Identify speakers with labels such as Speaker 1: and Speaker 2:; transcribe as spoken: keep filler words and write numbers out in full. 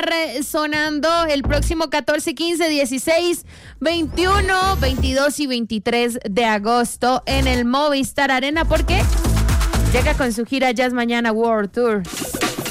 Speaker 1: estar sonando el próximo catorce, quince, dieciséis, veintiuno, veintidós y veintitrés de agosto en el Movistar Arena, porque llega con su gira Jazz Mañana World Tour.